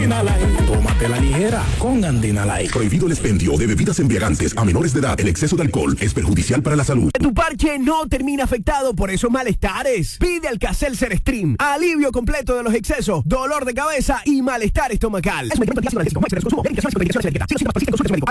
Andina Light. Tómate la ligera con Andina Light. Prohibido el expendio de bebidas embriagantes a menores de edad. El exceso de alcohol es perjudicial para la salud. Tu parche no termina afectado por esos malestares. Pide Alka-Seltzer Stream. Alivio completo de los excesos, dolor de cabeza y malestar estomacal. Es un medicamento antiácido analgésico. No exceso de consumo. Medicación y contraindicaciones médicas. Si los síntomas persisten, consulte a su médico.